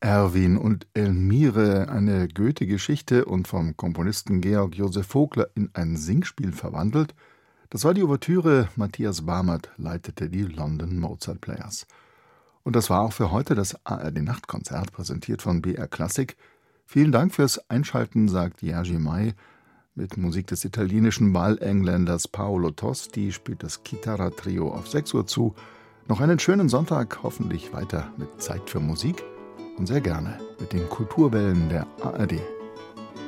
Erwin und Elmire, eine Goethe-Geschichte und vom Komponisten Georg Joseph Vogler in ein Singspiel verwandelt. Das war die Ouvertüre, Matthias Barmert leitete die London Mozart Players. Und das war auch für heute das ARD-Nachtkonzert, präsentiert von BR Classic. Vielen Dank fürs Einschalten, sagt Jerzy May. Mit Musik des italienischen Wahlengländers Paolo Tosti spielt das Chitarra-Trio auf 6 Uhr zu. Noch einen schönen Sonntag, hoffentlich weiter mit Zeit für Musik und sehr gerne mit den Kulturwellen der ARD.